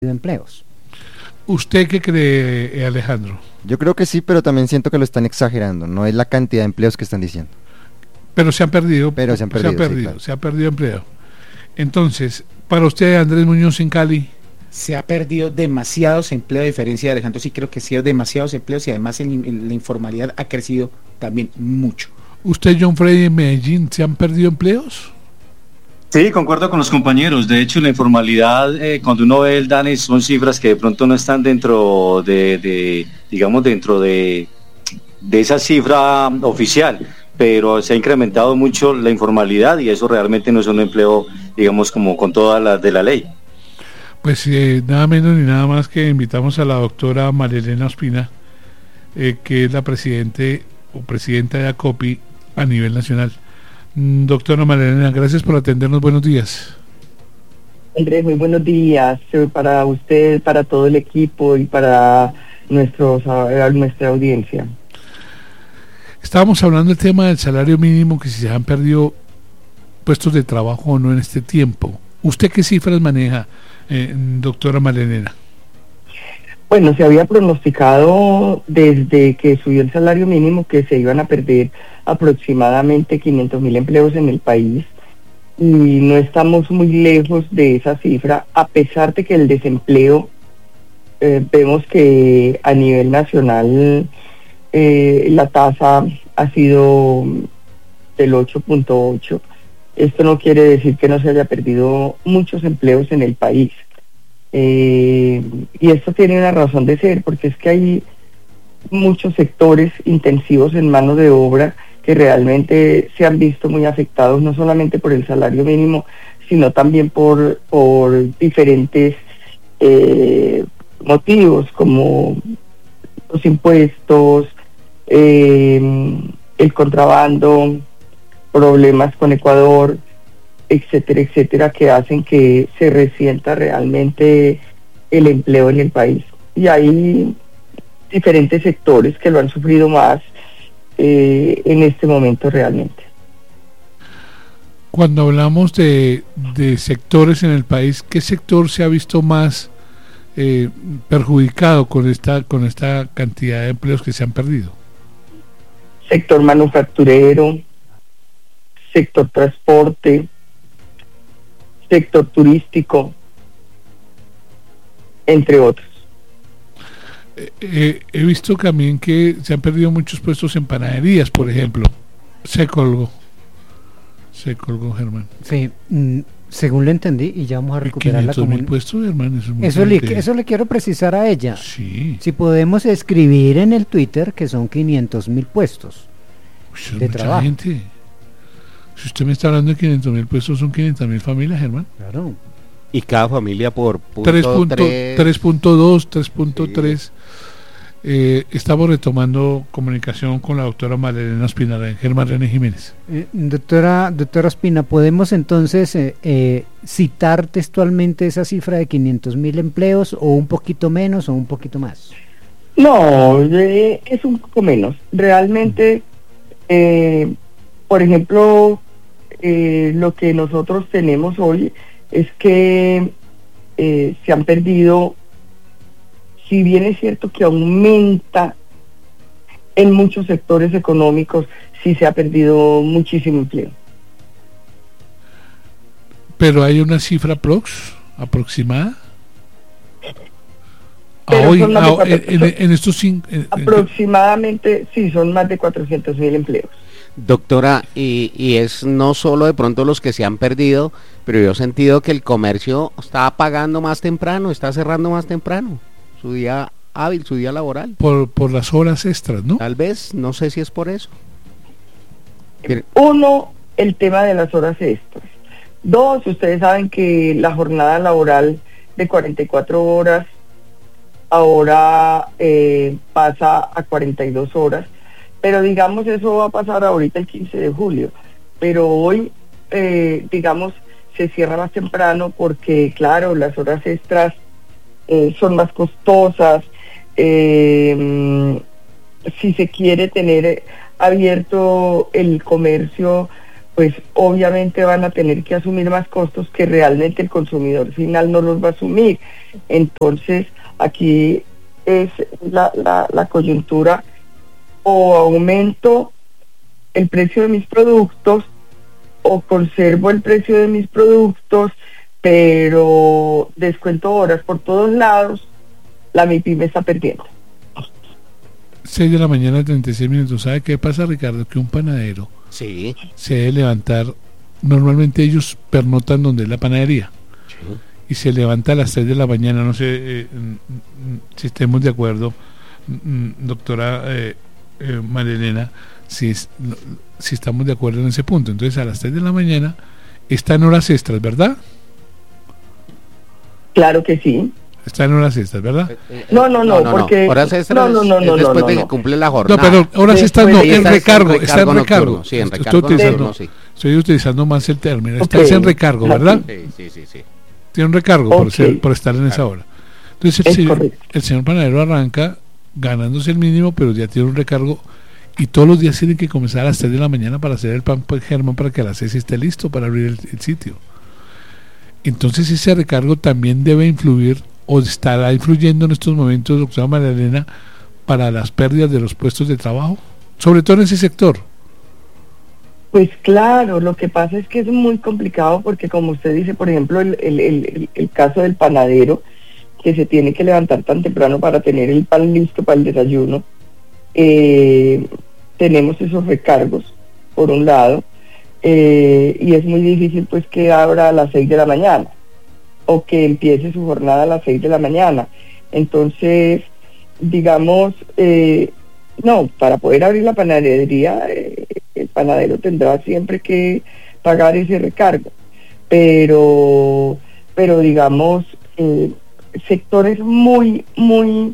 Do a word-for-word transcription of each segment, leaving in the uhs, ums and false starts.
empleos. ¿Usted qué cree, Alejandro? Yo creo que sí, pero también siento que lo están exagerando. No es la cantidad de empleos que están diciendo. Pero se han perdido. Pero se han perdido. Se ha perdido, sí, claro. se ha perdido empleo. Entonces, para usted, Andrés Muñoz en Cali. Se ha perdido demasiados empleos, a diferencia de Alejandro. Sí creo que sí hay demasiados empleos y además el, el, la informalidad ha crecido también mucho. ¿Usted, John Freddy, en Medellín, se han perdido empleos? Sí, concuerdo con los compañeros. De hecho, la informalidad, eh, cuando uno ve el DANE, son cifras que de pronto no están dentro de, de digamos, dentro de, de esa cifra oficial, pero se ha incrementado mucho la informalidad y eso realmente no es un empleo, digamos, como con todas las de la ley. Pues eh, nada menos ni nada más que invitamos a la doctora María Elena Ospina, eh, que es la presidente o presidenta de ACOPI a nivel nacional. Doctora María Elena, gracias por atendernos, buenos días. Andrés, muy buenos días para usted, para todo el equipo y para nuestros, nuestra audiencia. Estábamos hablando del tema del salario mínimo, que si se han perdido puestos de trabajo o no en este tiempo. ¿Usted qué cifras maneja, eh, doctora María Elena? Bueno, se había pronosticado desde que subió el salario mínimo que se iban a perder aproximadamente quinientos mil empleos en el país y no estamos muy lejos de esa cifra, a pesar de que el desempleo, eh, vemos que a nivel nacional eh, la tasa ha sido del ocho punto ocho. Esto no quiere decir que no se haya perdido muchos empleos en el país. Eh, y esto tiene una razón de ser, porque es que hay muchos sectores intensivos en mano de obra que realmente se han visto muy afectados, no solamente por el salario mínimo, sino también por, por diferentes eh, motivos, como los impuestos, eh, el contrabando, problemas con Ecuador, etcétera, etcétera, que hacen que se resienta realmente el empleo en el país. Y hay diferentes sectores que lo han sufrido más eh, en este momento realmente. Cuando hablamos de, de sectores en el país, ¿qué sector se ha visto más eh, perjudicado con esta, con esta cantidad de empleos que se han perdido? Sector manufacturero, sector transporte, sector turístico, entre otros. Eh, eh, he visto también que se han perdido muchos puestos en panaderías, por ejemplo. Se colgó. Se colgó, Germán. Sí, mm, según lo entendí, y ya vamos a recuperar la quinientos mil comun... puestos, Germán, eso es muy eso, le, fuerte. eso le quiero precisar a ella. Sí. Si podemos escribir en el Twitter que son quinientos mil puestos Uy, eso es de mucha trabajo. gente. Si usted me está hablando de quinientos mil puestos, son quinientas mil familias, Germán. Claro. Y cada familia por punto tres punto dos, tres punto Sí. tres. Eh, estamos retomando comunicación con la doctora María Elena Ospina, en Germán René Jiménez. Eh, doctora, doctora Ospina, ¿podemos entonces eh, eh, citar textualmente esa cifra de quinientos mil empleos o un poquito menos o un poquito más? No, eh, es un poco menos. Realmente, eh, por ejemplo, eh, lo que nosotros tenemos hoy es que eh, se han perdido, si bien es cierto que aumenta en muchos sectores económicos, sí se ha perdido muchísimo empleo. Pero hay una cifra prox, aproximada. A Pero hoy, son más de a- cuatro- en, en- en estos cinco. en- en- Aproximadamente, sí, son más de cuatrocientos mil empleos. Doctora, y, y es no solo de pronto los que se han perdido, pero yo he sentido que el comercio está pagando más temprano, está cerrando más temprano, su día hábil, su día laboral. por, por las horas extras, ¿no? Tal vez, no sé si es por eso. Pero- Uno, el tema de las horas extras. Dos, ustedes saben que la jornada laboral de cuarenta y cuatro horas ahora eh, pasa a cuarenta y dos horas, pero digamos eso va a pasar ahorita el quince de julio, pero hoy eh, digamos se cierra más temprano porque claro, las horas extras eh, son más costosas, eh, si se quiere tener abierto el comercio pues obviamente van a tener que asumir más costos que realmente el consumidor final no los va a asumir. Entonces, aquí es la, la, la coyuntura: o aumento el precio de mis productos o conservo el precio de mis productos, pero descuento horas por todos lados. La MIPYME está perdiendo. seis de la mañana, treinta y seis minutos. ¿Sabe qué pasa, Ricardo? Que un panadero Sí. se debe levantar, normalmente ellos pernotan donde es la panadería, Sí. y se levanta a las seis de la mañana. No sé eh, mm, mm, si estemos de acuerdo, mm, doctora eh, eh, María Elena, si, es, no, si estamos de acuerdo en ese punto. Entonces, a las seis de la mañana está en horas extras, ¿verdad? Claro que sí. Está en horas extras, ¿verdad? No, no, no, porque- Horas extras no, no, no, es no, después no, de no. que cumple la No, jornada. pero horas extras no, Después en está en recargo, está en recargo recargo. nocturno, sí, en Estoy recargo utilizando, nocturno, sí. estoy utilizando más el término. Ok. Está en recargo, ¿verdad? Sí, sí, sí, sí. Tiene un recargo por, Ok. ser, por estar en esa hora. Entonces, el, Es señor, correcto. el señor panadero arranca ganándose el mínimo, pero ya tiene un recargo, y todos los días tienen que comenzar a las seis de la mañana para hacer el pan pues, Germán, para que a las seis esté listo para abrir el, el sitio. Entonces, ese recargo también debe influir, o estará influyendo en estos momentos, doctora María Elena, para las pérdidas de los puestos de trabajo, sobre todo en ese sector. Pues claro, lo que pasa es que es muy complicado porque, como usted dice, por ejemplo, el, el, el, el caso del panadero, que se tiene que levantar tan temprano para tener el pan listo para el desayuno, eh, tenemos esos recargos, por un lado, eh, y es muy difícil pues que abra a las seis de la mañana, o que empiece su jornada a las seis de la mañana. Entonces, digamos, eh, no, para poder abrir la panadería, eh, el panadero tendrá siempre que pagar ese recargo. Pero, pero digamos, eh, sectores muy, muy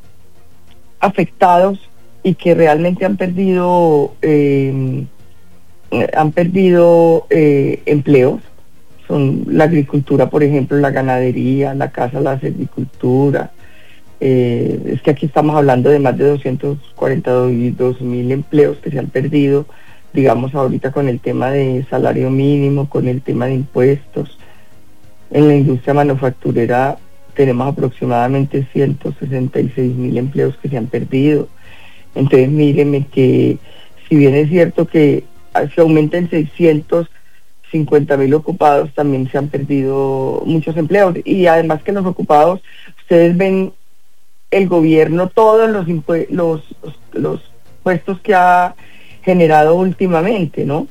afectados y que realmente han perdido, eh, han perdido eh, empleos, son la agricultura, por ejemplo, la ganadería, la caza, la agricultura. Eh, es que aquí estamos hablando de más de doscientos cuarenta y dos mil empleos que se han perdido, digamos, ahorita con el tema de salario mínimo, con el tema de impuestos. En la industria manufacturera tenemos aproximadamente ciento sesenta y seis mil empleos que se han perdido. Entonces, míreme que si bien es cierto que se aumenten seiscientos cincuenta mil ocupados, también se han perdido muchos empleos, y además que los ocupados, ustedes ven el gobierno, todos los, impue- los, los, los puestos que ha generado últimamente, ¿no?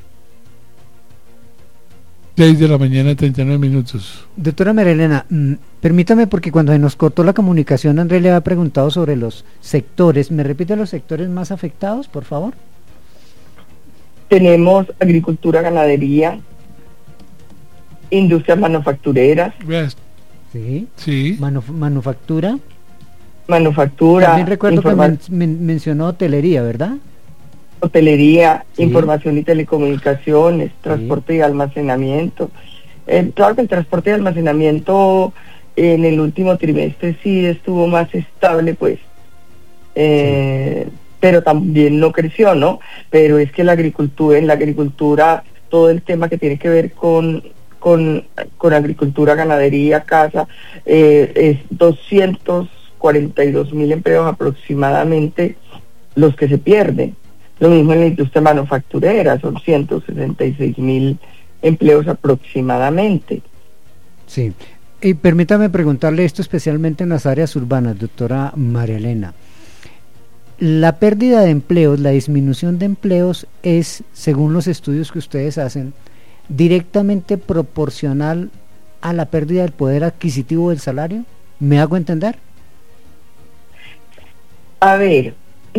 seis de la mañana, treinta y nueve minutos. Doctora María Elena, mm, permítame, porque cuando se nos cortó la comunicación, Andrés le había preguntado sobre los sectores. ¿Me repite los sectores más afectados, por favor? Tenemos agricultura, ganadería, industrias manufactureras, Veas, Sí. sí, Manuf- manufactura. manufactura, También recuerdo informa- que men- men- mencionó hotelería, ¿verdad? hotelería, Sí. información y telecomunicaciones, transporte y almacenamiento. Eh, claro que el transporte y almacenamiento en el último trimestre sí estuvo más estable, pues, eh, pero también no creció, ¿no? Pero es que la agricultura, en la agricultura, todo el tema que tiene que ver con con, con agricultura, ganadería, caza, eh, es doscientos cuarenta y dos mil empleos aproximadamente los que se pierden. Lo mismo en la industria manufacturera, son ciento sesenta y seis mil empleos aproximadamente. Sí. Y permítame preguntarle esto especialmente en las áreas urbanas, doctora María Elena. La pérdida de empleos, la disminución de empleos es, según los estudios que ustedes hacen, directamente proporcional a la pérdida del poder adquisitivo del salario. ¿Me hago entender? A ver,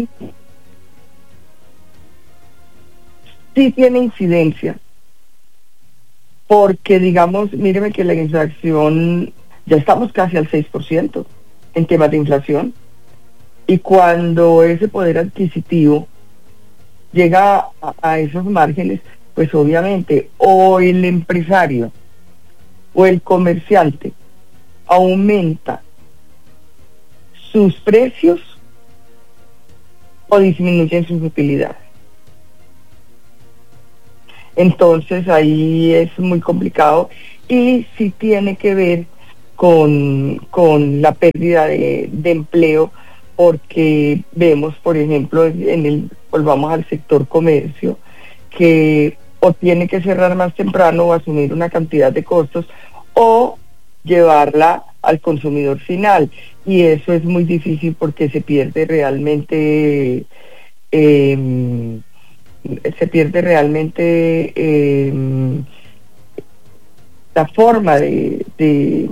sí tiene incidencia, porque digamos, míreme que la inflación, ya estamos casi al seis por ciento en temas de inflación, y cuando ese poder adquisitivo llega a, a esos márgenes, pues obviamente o el empresario o el comerciante aumenta sus precios o disminuyen sus utilidades. Entonces ahí es muy complicado y sí tiene que ver con, con la pérdida de, de empleo, porque vemos, por ejemplo, en el, volvamos al sector comercio, que o tiene que cerrar más temprano o asumir una cantidad de costos o llevarla al consumidor final, y eso es muy difícil porque se pierde realmente eh, se pierde realmente eh, la forma de, de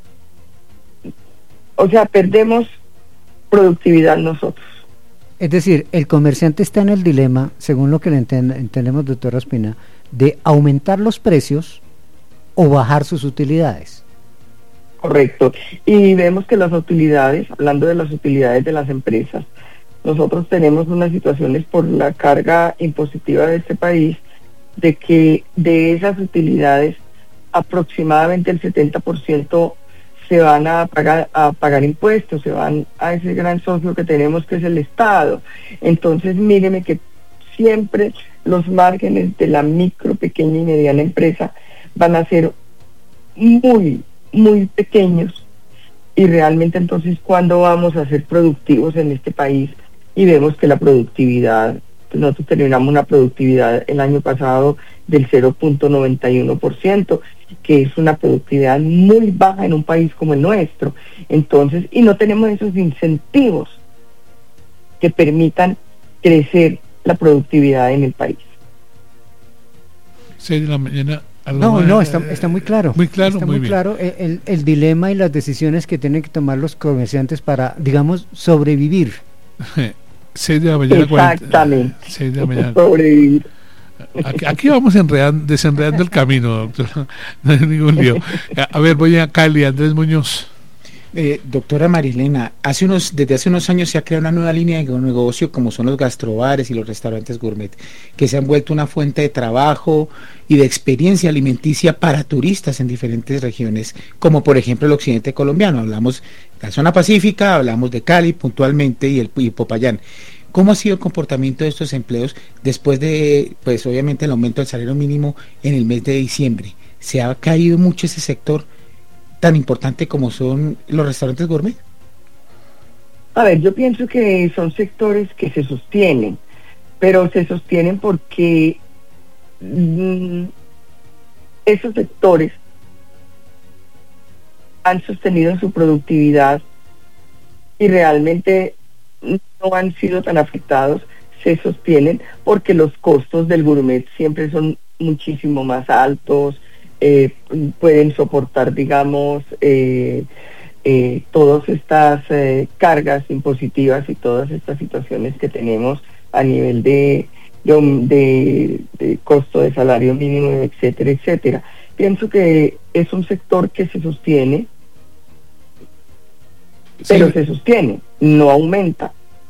o sea, perdemos productividad nosotros. Es decir, el comerciante está en el dilema, según lo que le enten- entendemos, doctora Ospina, de aumentar los precios o bajar sus utilidades. Correcto. Y vemos que las utilidades, hablando de las utilidades de las empresas, nosotros tenemos unas situaciones por la carga impositiva de este país, de que de esas utilidades aproximadamente el setenta por ciento se van a pagar, a pagar impuestos, se van a ese gran socio que tenemos que es el Estado. Entonces, míreme que siempre los márgenes de la micro, pequeña y mediana empresa van a ser muy, muy pequeños, y realmente entonces, ¿cuándo vamos a ser productivos en este país? Y vemos que la productividad, nosotros terminamos una productividad el año pasado del cero punto noventa y uno por ciento, que es una productividad muy baja en un país como el nuestro. Entonces, y no tenemos esos incentivos que permitan crecer la productividad en el país. seis de la mañana. No, no, está, está muy claro. Muy claro, está muy muy bien. claro el, el, el dilema y las decisiones que tienen que tomar los comerciantes para, digamos, sobrevivir. seis de la mañana. Exactamente. seis de la mañana. Sobrevivir. Aquí, aquí vamos enredando, desenredando el camino, doctor. No hay ningún lío. A, a ver, voy a Cali, Andrés Muñoz. Eh, doctora Marilena, hace unos, desde hace unos años se ha creado una nueva línea de negocio como son los gastrobares y los restaurantes gourmet, que se han vuelto una fuente de trabajo y de experiencia alimenticia para turistas en diferentes regiones, como por ejemplo el occidente colombiano. Hablamos de la zona pacífica, hablamos de Cali puntualmente y el y Popayán. ¿Cómo ha sido el comportamiento de estos empleos después de, pues obviamente, el aumento del salario mínimo en el mes de diciembre? ¿Se ha caído mucho ese sector tan importante como son los restaurantes gourmet? A ver, yo pienso que son sectores que se sostienen, pero se sostienen porque mmm, esos sectores han sostenido su productividad y realmente no han sido tan afectados, se sostienen porque los costos del gourmet siempre son muchísimo más altos. Eh, pueden soportar, digamos, eh, eh, todas estas eh, cargas impositivas y todas estas situaciones que tenemos a nivel de, de, de, de costo de salario mínimo, etcétera, etcétera. Pienso que es un sector que se sostiene, pero sí, se sostiene, no aumenta.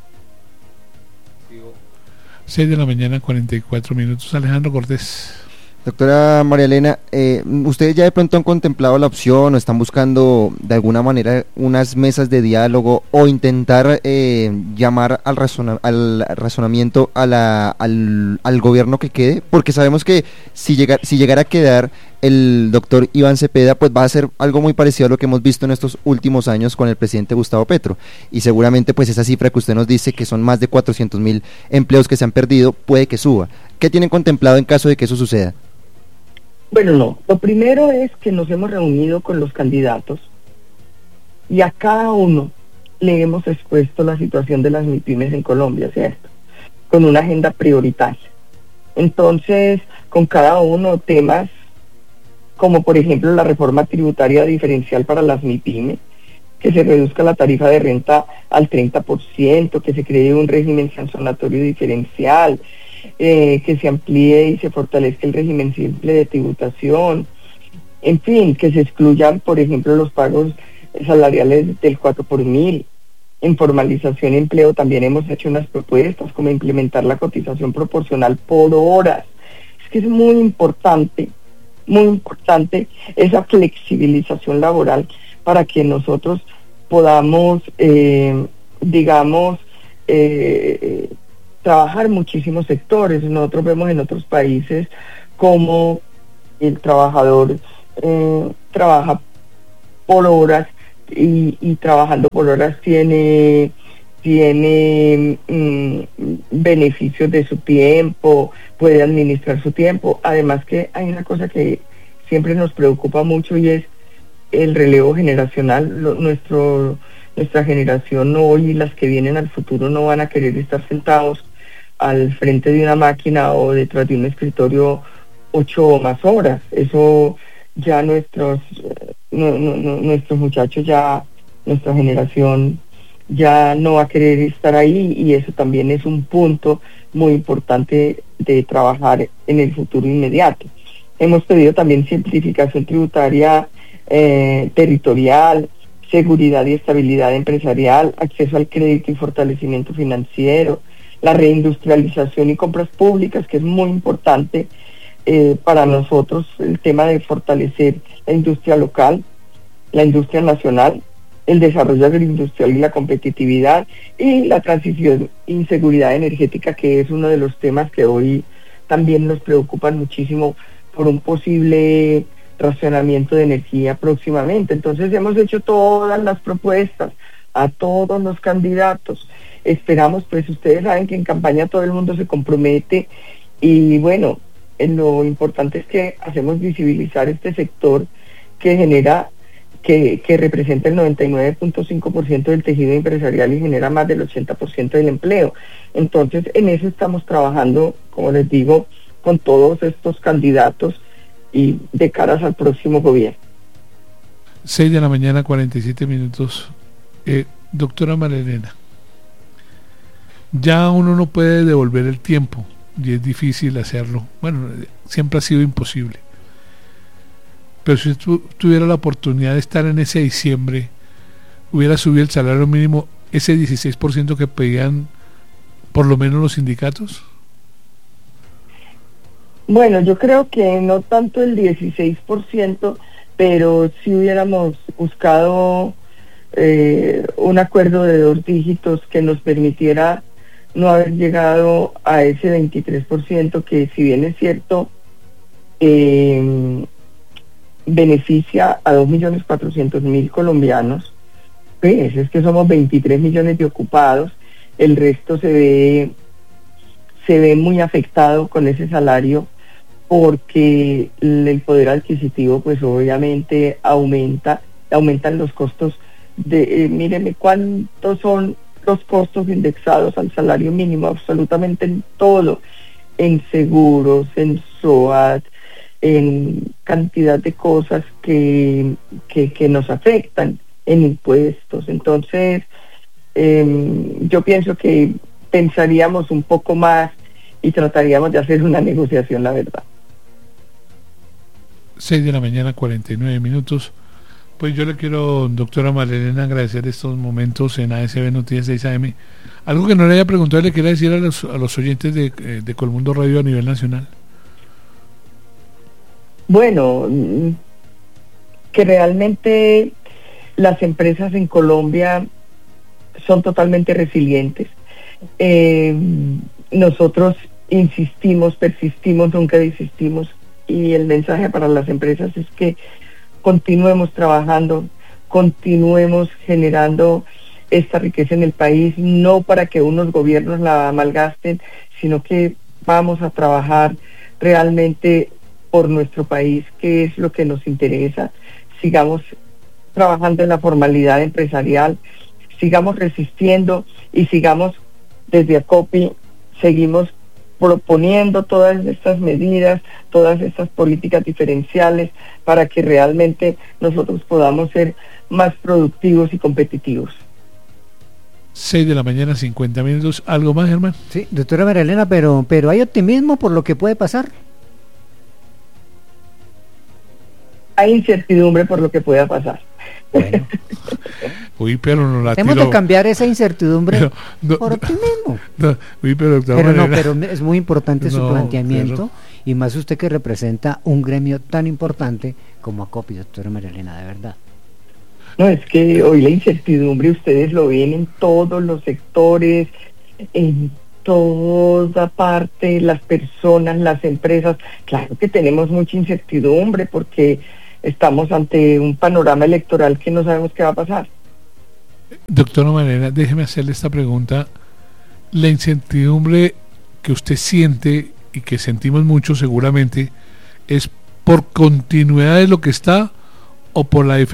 seis de la mañana, cuarenta y cuatro minutos. Alejandro Cortés. Doctora María Elena, eh, ¿ustedes ya de pronto han contemplado la opción o están buscando de alguna manera unas mesas de diálogo o intentar eh, llamar al, razona al razonamiento a la, al, al gobierno que quede? Porque sabemos que si, llega, si llegara a quedar el doctor Iván Cepeda, pues va a ser algo muy parecido a lo que hemos visto en estos últimos años con el presidente Gustavo Petro, y seguramente pues esa cifra que usted nos dice, que son más de cuatrocientos mil empleos que se han perdido, puede que suba. ¿Qué tienen contemplado en caso de que eso suceda? Bueno, no. Lo primero es que nos hemos reunido con los candidatos y a cada uno le hemos expuesto la situación de las MIPYMES en Colombia, ¿cierto? Con una agenda prioritaria. Entonces, con cada uno temas como por ejemplo la reforma tributaria diferencial para las MIPYMES, que se reduzca la tarifa de renta al treinta por ciento, que se cree un régimen sancionatorio diferencial, Eh, que se amplíe y se fortalezca el régimen simple de tributación, en fin, que se excluyan, por ejemplo, los pagos salariales del cuatro por mil. En formalización y empleo también hemos hecho unas propuestas, como implementar la cotización proporcional por horas. Es que es muy importante, muy importante esa flexibilización laboral para que nosotros podamos, eh, digamos, eh, trabajar muchísimos sectores. Nosotros vemos en otros países cómo el trabajador eh, trabaja por horas y, y trabajando por horas tiene tiene mm, beneficios de su tiempo, puede administrar su tiempo. Además que hay una cosa que siempre nos preocupa mucho y es el relevo generacional. Lo, nuestro nuestra generación hoy y las que vienen al futuro no van a querer estar sentados al frente de una máquina o detrás de un escritorio ocho o más horas. Eso ya nuestros no, no, no, nuestros muchachos, ya nuestra generación ya no va a querer estar ahí, y eso también es un punto muy importante de trabajar en el futuro inmediato. Hemos pedido también simplificación tributaria eh, territorial, seguridad y estabilidad empresarial, acceso al crédito y fortalecimiento financiero, la reindustrialización y compras públicas, que es muy importante eh, para nosotros, el tema de fortalecer la industria local, la industria nacional, el desarrollo agroindustrial y la competitividad, y la transición y seguridad energética, que es uno de los temas que hoy también nos preocupan muchísimo por un posible racionamiento de energía próximamente. Entonces hemos hecho todas las propuestas a todos los candidatos. Esperamos, pues ustedes saben que en campaña todo el mundo se compromete, y bueno, lo importante es que hacemos visibilizar este sector que genera Que, que representa el noventa y nueve punto cinco por ciento del tejido empresarial y genera más del ochenta por ciento del empleo. Entonces, en eso estamos trabajando, como les digo, con todos estos candidatos y de caras al próximo gobierno. seis de la mañana, cuarenta y siete minutos. Eh, doctora María Elena, ya uno no puede devolver el tiempo y es difícil hacerlo. Bueno, siempre ha sido imposible. Pero si tu, tuviera la oportunidad de estar en ese diciembre, hubiera subido el salario mínimo ese dieciséis por ciento que pedían por lo menos los sindicatos. Bueno, yo creo que no tanto el dieciséis por ciento, pero si hubiéramos buscado eh, un acuerdo de dos dígitos que nos permitiera no haber llegado a ese veintitrés por ciento, que si bien es cierto, eh, beneficia a dos millones cuatrocientos mil colombianos, pues es que somos veintitrés millones de ocupados, el resto se ve se ve muy afectado con ese salario, porque el poder adquisitivo pues obviamente aumenta, aumentan los costos de, eh, mírenme cuántos son los costos indexados al salario mínimo, absolutamente en todo, en seguros, en S O A T, en cantidad de cosas que, que, que nos afectan, en impuestos. Entonces, eh, yo pienso que pensaríamos un poco más y trataríamos de hacer una negociación, la verdad. seis de la mañana, cuarenta y nueve minutos. Pues yo le quiero, doctora María Elena, agradecer estos momentos en A S B Noticias seis A M. Algo que no le haya preguntado, le quiero decir a los, a los oyentes de, de Colmundo Radio a nivel nacional. Bueno, que realmente las empresas en Colombia son totalmente resilientes. Eh, nosotros insistimos, persistimos, nunca desistimos, y el mensaje para las empresas es que continuemos trabajando, continuemos generando esta riqueza en el país, no para que unos gobiernos la malgasten, sino que vamos a trabajar realmente por nuestro país, que es lo que nos interesa. Sigamos trabajando en la formalidad empresarial, sigamos resistiendo y sigamos desde ACOPI, seguimos proponiendo todas estas medidas, todas estas políticas diferenciales para que realmente nosotros podamos ser más productivos y competitivos. seis de la mañana, cincuenta minutos. ¿Algo más, Germán? Sí, doctora María Elena, pero, pero hay optimismo por lo que puede pasar. Hay incertidumbre por lo que pueda pasar. Bueno. Uy, pero no la Tenemos tiró. que cambiar esa incertidumbre Pero, no, por optimismo. no, uy, pero doctora Pero no, María Elena, pero es muy importante su No, planteamiento, pero- y más usted que representa un gremio tan importante como ACOPI, doctora María Elena, de verdad. No, es que hoy la incertidumbre ustedes lo ven en todos los sectores, en toda parte, las personas, las empresas, claro que tenemos mucha incertidumbre porque estamos ante un panorama electoral que no sabemos qué va a pasar. Doctora Marielena, déjeme hacerle esta pregunta. La incertidumbre que usted siente y que sentimos mucho seguramente, ¿es por continuidad de lo que está o por la diferencia